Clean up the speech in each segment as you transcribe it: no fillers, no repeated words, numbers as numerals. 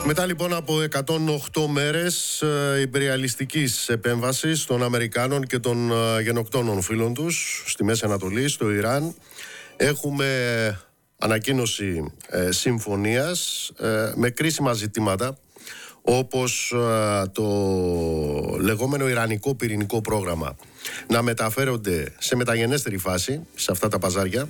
Μετά λοιπόν από 108 μέρες υπεριαλιστικής επέμβασης των Αμερικάνων και των γενοκτώνων φίλων τους στη Μέση Ανατολή, στο Ιράν, έχουμε ανακοίνωση συμφωνίας με κρίσιμα ζητήματα, όπως το λεγόμενο Ιρανικό πυρηνικό πρόγραμμα να μεταφέρονται σε μεταγενέστερη φάση σε αυτά τα παζάρια,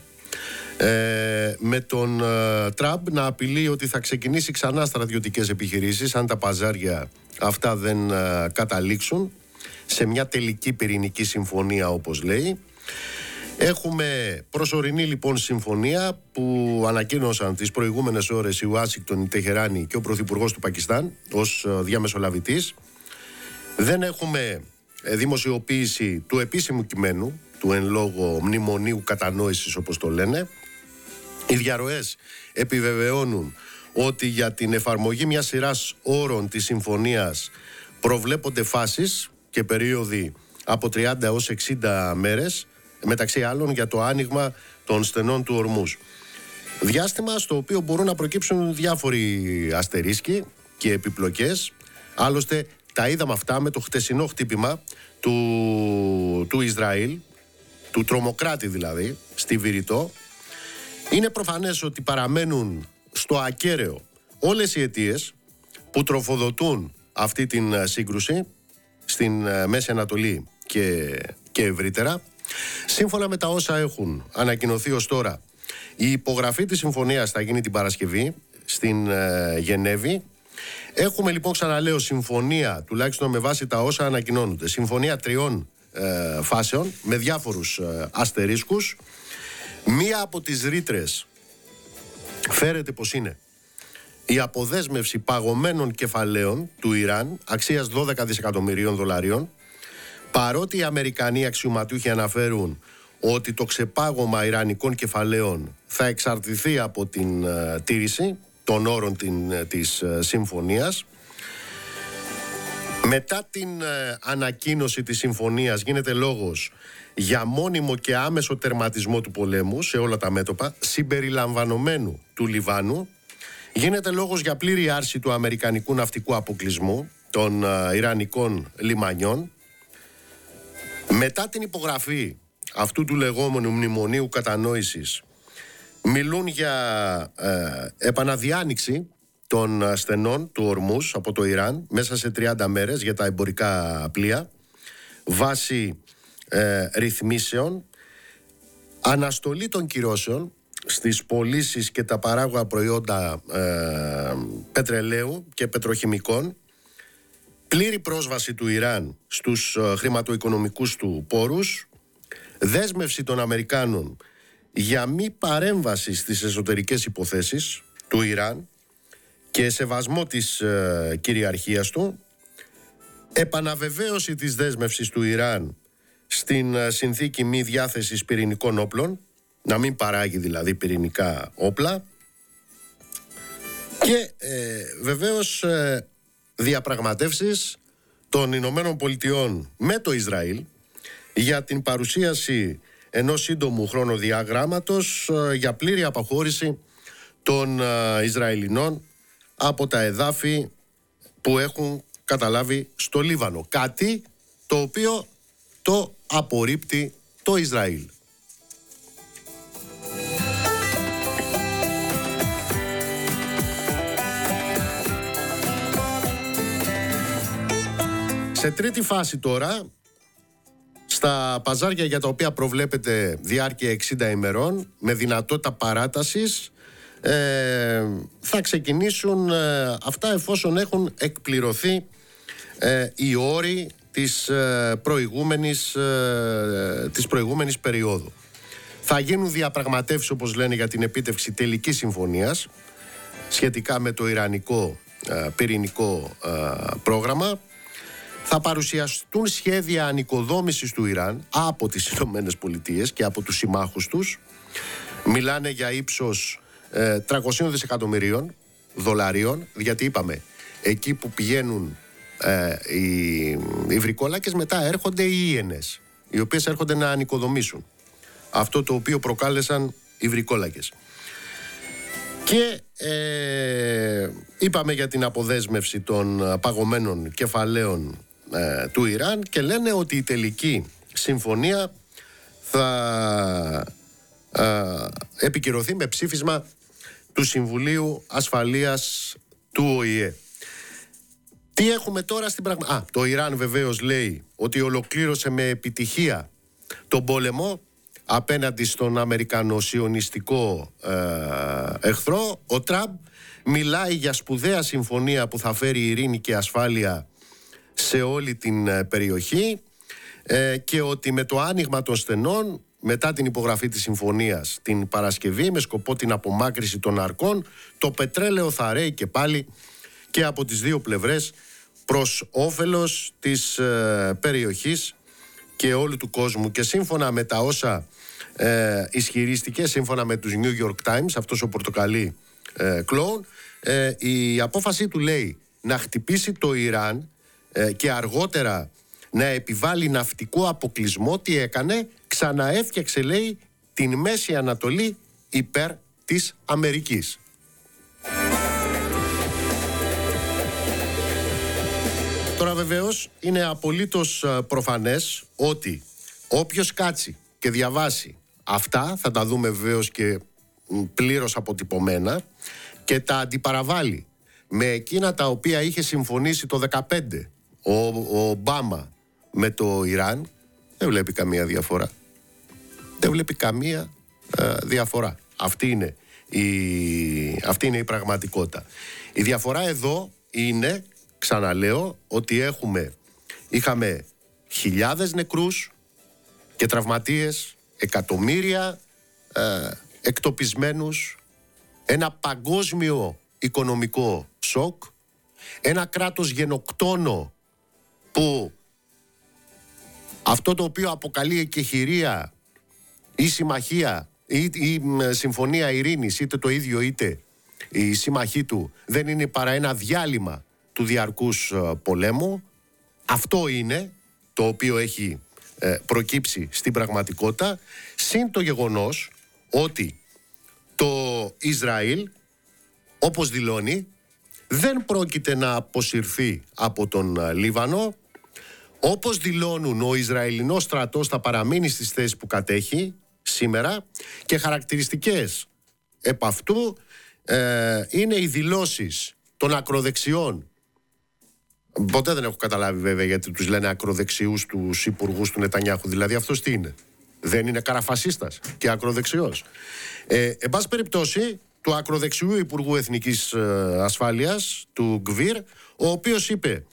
με τον Τραμπ να απειλεί ότι θα ξεκινήσει ξανά στρατιωτικές επιχειρήσεις αν τα παζάρια αυτά δεν καταλήξουν σε μια τελική πυρηνική συμφωνία, όπως λέει. Έχουμε προσωρινή λοιπόν συμφωνία που ανακοίνωσαν τις προηγούμενες ώρες η Ουάσιγκτον, η Τεχεράνη και ο Πρωθυπουργός του Πακιστάν ως διαμεσολαβητής. Δεν έχουμε δημοσιοποίηση του επίσημου κειμένου του εν λόγω μνημονίου κατανόησης, όπως το λένε. Οι διαρροές επιβεβαιώνουν ότι για την εφαρμογή μιας σειράς όρων της συμφωνίας προβλέπονται φάσεις και περίοδοι από 30 έως 60 μέρες, μεταξύ άλλων για το άνοιγμα των στενών του Ορμούζ. Διάστημα στο οποίο μπορούν να προκύψουν διάφοροι αστερίσκοι και επιπλοκές. Άλλωστε τα είδαμε αυτά με το χτεσινό χτύπημα του Ισραήλ, του τρομοκράτη δηλαδή, στη Βηρητό. Είναι προφανές ότι παραμένουν στο ακέραιο όλες οι αιτίες που τροφοδοτούν αυτή την σύγκρουση στην Μέση Ανατολή και ευρύτερα. Σύμφωνα με τα όσα έχουν ανακοινωθεί ως τώρα, η υπογραφή της συμφωνίας θα γίνει την Παρασκευή στην Γενέβη. Έχουμε λοιπόν, ξαναλέω, συμφωνία, τουλάχιστον με βάση τα όσα ανακοινώνονται, συμφωνία 3 φάσεων με διάφορους αστερίσκους. Μία από τις ρήτρες φέρεται πως είναι η αποδέσμευση παγωμένων κεφαλαίων του Ιράν αξίας 12 δισεκατομμυρίων δολαρίων, παρότι οι Αμερικανοί αξιωματούχοι αναφέρουν ότι το ξεπάγωμα ιρανικών κεφαλαίων θα εξαρτηθεί από την τήρηση των όρων της συμφωνίας. Μετά την ανακοίνωση της συμφωνίας γίνεται λόγος για μόνιμο και άμεσο τερματισμό του πολέμου σε όλα τα μέτωπα, συμπεριλαμβανομένου του Λιβάνου. Γίνεται λόγος για πλήρη άρση του αμερικανικού ναυτικού αποκλεισμού των ιρανικών λιμανιών. Μετά την υπογραφή αυτού του λεγόμενου μνημονίου κατανόησης, μιλούν για επαναδιάνοιξη των στενών του Ορμούζ από το Ιράν μέσα σε 30 μέρες για τα εμπορικά πλοία, βάσει ρυθμίσεων, αναστολή των κυρώσεων στις πωλήσεις και τα παράγωγα προϊόντα πετρελαίου και πετροχημικών, πλήρη πρόσβαση του Ιράν στους χρηματοοικονομικούς του πόρους, δέσμευση των Αμερικάνων για μη παρέμβαση στις εσωτερικές υποθέσεις του Ιράν και σεβασμό της κυριαρχίας του, επαναβεβαίωση της δέσμευσης του Ιράν στην συνθήκη μη διάθεσης πυρηνικών όπλων, να μην παράγει δηλαδή πυρηνικά όπλα, και βεβαίως διαπραγματεύσεις των Ηνωμένων Πολιτειών με το Ισραήλ για την παρουσίαση ενός σύντομου χρονοδιαγράμματος για πλήρη απαχώρηση των Ισραηλινών από τα εδάφη που έχουν καταλάβει στο Λίβανο. Κάτι το οποίο το απορρίπτει το Ισραήλ. Σε τρίτη φάση τώρα, στα παζάρια για τα οποία προβλέπεται διάρκεια 60 ημερών με δυνατότητα παράτασης, θα ξεκινήσουν αυτά εφόσον έχουν εκπληρωθεί οι όροι της προηγούμενης περίοδου. Θα γίνουν διαπραγματεύσεις, όπως λένε, για την επίτευξη τελικής συμφωνίας σχετικά με το ιρανικό πυρηνικό πρόγραμμα. Θα παρουσιαστούν σχέδια ανοικοδόμησης του Ιράν από τις Ηνωμένες Πολιτείες και από τους συμμάχους τους. Μιλάνε για ύψος 300 δισεκατομμυρίων δολαρίων, γιατί είπαμε, εκεί που πηγαίνουν οι βρικόλακες, μετά έρχονται οι Ιένες, οι οποίες έρχονται να ανοικοδομήσουν αυτό το οποίο προκάλεσαν οι βρικόλακες. Και Είπαμε για την αποδέσμευση των παγωμένων κεφαλαίων του Ιράν και λένε ότι η τελική συμφωνία θα επικυρωθεί με ψήφισμα του Συμβουλίου Ασφαλείας του ΟΗΕ. Τι έχουμε τώρα στην πραγματικότητα? Το Ιράν βεβαίως λέει ότι ολοκλήρωσε με επιτυχία τον πόλεμο απέναντι στον αμερικανο-σιωνιστικό εχθρό. Ο Τραμπ μιλάει για σπουδαία συμφωνία που θα φέρει ειρήνη και ασφάλεια σε όλη την περιοχή και ότι με το άνοιγμα των στενών μετά την υπογραφή της συμφωνίας την Παρασκευή με σκοπό την απομάκρυση των αρκών, το πετρέλαιο θα ρέει και πάλι και από τις δύο πλευρές προς όφελος της περιοχής και όλου του κόσμου. Και σύμφωνα με τα όσα ισχυρίστηκε, σύμφωνα με τους New York Times, αυτός ο πορτοκαλί κλόουν, η απόφαση του λέει να χτυπήσει το Ιράν και αργότερα να επιβάλλει ναυτικό αποκλεισμό. Τι έκανε? Ξαναέφτιαξε, λέει, την Μέση Ανατολή υπέρ της Αμερικής. Τώρα βεβαίως είναι απολύτως προφανές ότι όποιος κάτσει και διαβάσει αυτά, θα τα δούμε βεβαίως και πλήρως αποτυπωμένα, και τα αντιπαραβάλλει με εκείνα τα οποία είχε συμφωνήσει το 2015 ο Ομπάμα με το Ιράν, δεν βλέπει καμία διαφορά. Δεν βλέπει καμία διαφορά. Αυτή είναι η πραγματικότητα. Η διαφορά εδώ είναι, ξαναλέω, ότι είχαμε χιλιάδες νεκρούς και τραυματίες, εκατομμύρια εκτοπισμένους, ένα παγκόσμιο οικονομικό σοκ, ένα κράτος γενοκτόνο που αυτό το οποίο αποκαλεί εκεχηρία ή συμμαχία ή συμφωνία ειρήνης, είτε το ίδιο είτε η σύμμαχή του, δεν είναι παρά ένα διάλειμμα του διαρκούς πολέμου. Αυτό είναι το οποίο έχει προκύψει στην πραγματικότητα, συν το γεγονός ότι το Ισραήλ, όπως δηλώνει, δεν πρόκειται να αποσυρθεί από τον Λίβανο. Όπως δηλώνουν, ο Ισραηλινός στρατός θα παραμείνει στις θέσεις που κατέχει σήμερα και χαρακτηριστικές επ' αυτού είναι οι δηλώσεις των ακροδεξιών. Ποτέ δεν έχω καταλάβει βέβαια γιατί τους λένε ακροδεξιούς τους υπουργούς του Νετανιάχου. Δηλαδή αυτός τι είναι? Δεν είναι καραφασίστας και ακροδεξιός? Εν πάση περιπτώσει, του ακροδεξιού Υπουργού Εθνικής Ασφάλειας, του Γκβίρ, ο οποίος είπε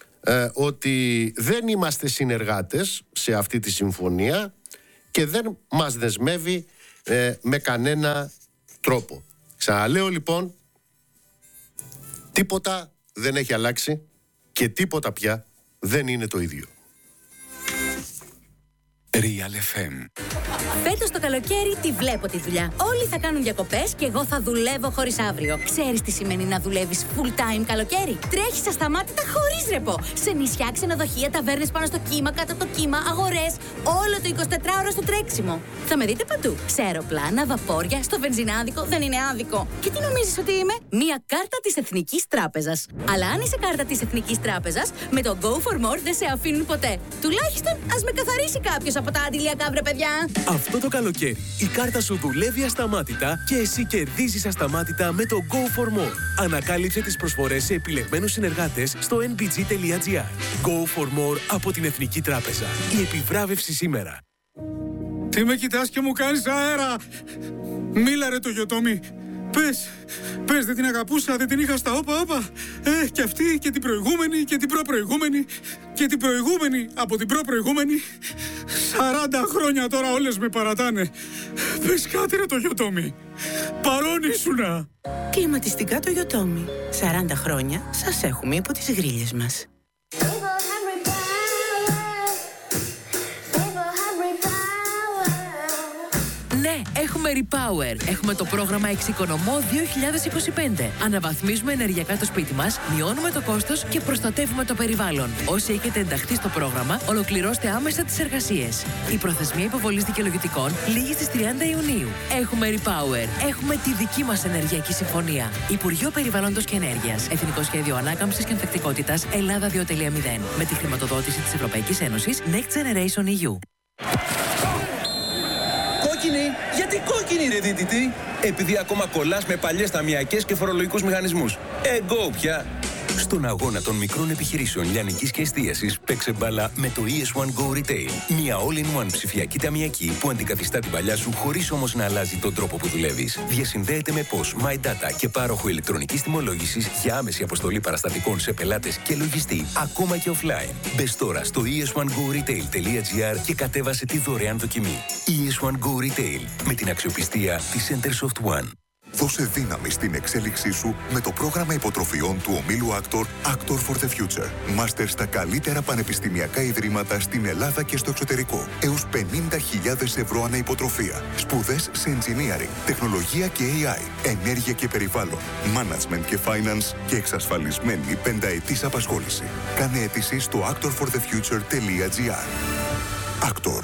ότι δεν είμαστε συνεργάτες σε αυτή τη συμφωνία και δεν μας δεσμεύει με κανένα τρόπο. Ξαναλέω λοιπόν, τίποτα δεν έχει αλλάξει και τίποτα πια δεν είναι το ίδιο. Real FM. Φέτος το καλοκαίρι τη βλέπω τη δουλειά. Όλοι θα κάνουν διακοπές και εγώ θα δουλεύω χωρίς αύριο. Ξέρεις τι σημαίνει να δουλεύεις full time καλοκαίρι? Τρέχεις ασταμάτητα χωρίς ρεπό. Σε νησιά, ξενοδοχεία, ταβέρνες πάνω στο κύμα, κάτω από το κύμα, αγορές. Όλο το 24ωρο στο τρέξιμο. Θα με δείτε παντού. Σε αεροπλάνα, βαπόρια, στο βενζινάδικο. Δεν είναι άδικο. Και τι νομίζεις ότι είμαι? Μία κάρτα της Εθνικής Τράπεζας. Αλλά αν είσαι κάρτα της Εθνικής Τράπεζας, με το Go for More δεν σε αφήνουν ποτέ. Τουλάχιστον ας με καθαρίσει κάποιος από τα αντιλιακά, βρε παιδιά. Αυτό το καλοκαίρι η κάρτα σου δουλεύει ασταμάτητα και εσύ κερδίζεις ασταμάτητα με το Go for More. Ανακάλυψε τις προσφορές σε επιλεγμένους συνεργάτες στο nbg.gr. Go for More από την Εθνική Τράπεζα. Η επιβράβευση σήμερα. Τι με κοιτάς και μου κάνεις αέρα? Μίλα ρε το Γιωτόμι. Πες, δεν την αγαπούσα, δεν την είχα στα όπα. Και αυτή και την προηγούμενη και την προπροηγούμενη και την προηγούμενη από την προπροηγούμενη. 40 χρόνια τώρα όλες με παρατάνε. Πες κάτι ρε το Γιωτόμι. Παρόν ήσουνα. Κλιματιστικά το Γιωτόμι. 40 χρόνια σας έχουμε υπό τις γρίλες μας. Ναι, έχουμε Repower. Έχουμε το πρόγραμμα Εξοικονομώ 2025. Αναβαθμίζουμε ενεργειακά το σπίτι μας, μειώνουμε το κόστος και προστατεύουμε το περιβάλλον. Όσοι έχετε ενταχθεί στο πρόγραμμα, ολοκληρώστε άμεσα τις εργασίες. Η προθεσμία υποβολής δικαιολογητικών λήγει στις 30 Ιουνίου. Έχουμε Repower. Έχουμε τη δική μας ενεργειακή συμφωνία. Υπουργείο Περιβάλλοντος και Ενέργειας. Εθνικό Σχέδιο Ανάκαμψης και Ανθεκτικότητας Ελλάδα 2.0. Με τη χρηματοδότηση της Ευρωπαϊκής Ένωσης Next Generation EU. Κόκκινη! Γιατί κόκκινη, ρε δίτητη? Επειδή ακόμα κολλάς με παλιές ταμιακές και φορολογικούς μηχανισμούς. Εγώ πια! Στον αγώνα των μικρών επιχειρήσεων λιανικής και εστίασης, παίξε μπάλα με το ES1 Go Retail. Μια all-in-one ψηφιακή ταμιακή που αντικαθιστά την παλιά σου χωρίς όμως να αλλάζει τον τρόπο που δουλεύεις. Διασυνδέεται με POS, My Data και πάροχο ηλεκτρονικής τιμολόγησης για άμεση αποστολή παραστατικών σε πελάτες και λογιστή, ακόμα και offline. Μπες τώρα στο es1goretail.gr και κατέβασε τη δωρεάν δοκιμή. ES1 Go Retail, με την αξιοπιστία της Centersoft One. Δώσε δύναμη στην εξέλιξή σου με το πρόγραμμα υποτροφιών του ομίλου Actor for the Future. Μάστερ στα καλύτερα πανεπιστημιακά ιδρύματα στην Ελλάδα και στο εξωτερικό. Έως 50.000 ευρώ ανά υποτροφία. Σπουδές σε engineering, τεχνολογία και AI, ενέργεια και περιβάλλον, management και finance και εξασφαλισμένη 5ετής απασχόληση. Κάνε αίτηση στο actorforthefuture.gr. Actor.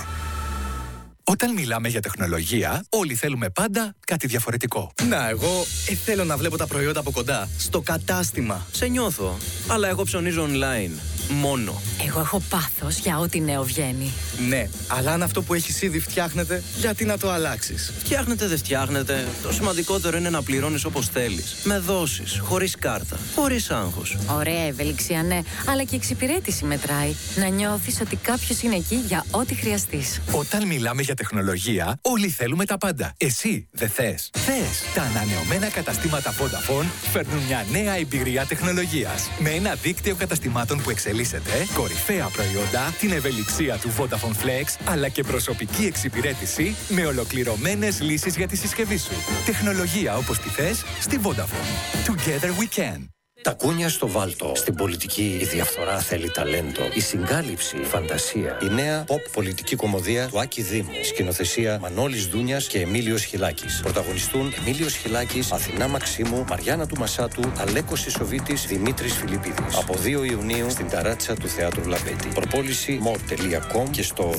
Όταν μιλάμε για τεχνολογία, όλοι θέλουμε πάντα κάτι διαφορετικό. Να, εγώ θέλω να βλέπω τα προϊόντα από κοντά. Στο κατάστημα. Σε νιώθω. Αλλά εγώ ψωνίζω online. Μόνο. Εγώ έχω πάθος για ό,τι νέο βγαίνει. Ναι, αλλά αν αυτό που έχεις ήδη φτιάχνεται, γιατί να το αλλάξεις? Φτιάχνεται, δεν φτιάχνεται. Το σημαντικότερο είναι να πληρώνεις όπως θέλεις. Με δόσεις, χωρίς κάρτα, χωρίς άγχος. Ωραία ευελιξία, ναι, αλλά και εξυπηρέτηση μετράει. Να νιώθεις ότι κάποιος είναι εκεί για ό,τι χρειαστείς. Όταν μιλάμε για τεχνολογία, όλοι θέλουμε τα πάντα. Εσύ δεν θες? Θες. Τα ανανεωμένα καταστήματα Vodafone φέρνουν μια νέα εμπειρία τεχνολογίας. Με ένα δίκτυο καταστημάτων που εξελίσσεται, κορυφαία προϊόντα, την ευελιξία του Vodafone Flex, αλλά και προσωπική εξυπηρέτηση με ολοκληρωμένες λύσεις για τη συσκευή σου. Τεχνολογία όπως τη θες στη Vodafone. Together we can. Τα κούνια στο βάλτο. Στην πολιτική η διαφθορά θέλει ταλέντο. Η συγκάλυψη, η φαντασία. Η νέα pop πολιτική κομμωδία του Άκη Δήμου. Σκηνοθεσία Μανώλης Δούνιας και Εμίλιος Χιλάκης. Πρωταγωνιστούν Εμίλιος Χιλάκης, Αθηνά Μαξίμου, Μαριάννα του Μασάτου, Αλέκος Ισοβίτης, Δημήτρης Φιλιππίδης. Από 2 Ιουνίου στην ταράτσα του Θεάτρου Λαμπέτη. Προπόληση more.com και στο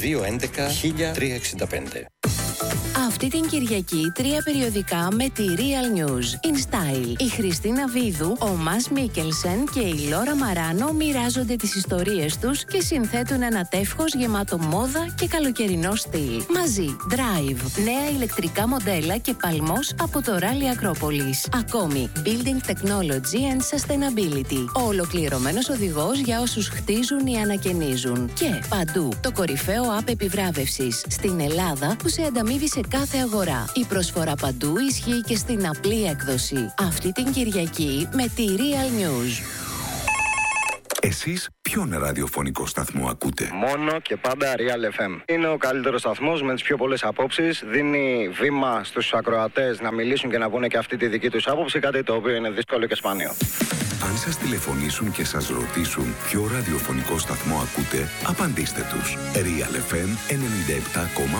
211-1365. Αυτή την Κυριακή 3 περιοδικά με τη Real News. In Style. Η Χριστίνα Βίδου, ο Μας Μίκελσεν και η Λόρα Μαράνο μοιράζονται τις ιστορίες τους και συνθέτουν ένα τεύχος γεμάτο μόδα και καλοκαιρινό στυλ. Μαζί, Drive, νέα ηλεκτρικά μοντέλα και παλμός από το Rally Ακρόπολης. Ακόμη, Building Technology and Sustainability. Ο ολοκληρωμένος οδηγός για όσους χτίζουν ή ανακαινίζουν. Και παντού, το κορυφαίο app επιβράβευσης στην Ελλάδα που σε ανταμείβει σε κάθε αγορά. Η προσφορά παντού ισχύει και στην απλή έκδοση. Αυτή την Κυριακή με τη Real News. Εσείς ποιον ραδιοφωνικό σταθμό ακούτε? Μόνο και πάντα Real FM. Είναι ο καλύτερος σταθμός με τις πιο πολλές απόψεις. Δίνει βήμα στους ακροατές να μιλήσουν και να πούνε και αυτή τη δική τους άποψη, κάτι το οποίο είναι δύσκολο και σπάνιο. Αν σας τηλεφωνήσουν και σας ρωτήσουν ποιο ραδιοφωνικό σταθμό ακούτε, απαντήστε τους. Real FM 97,8.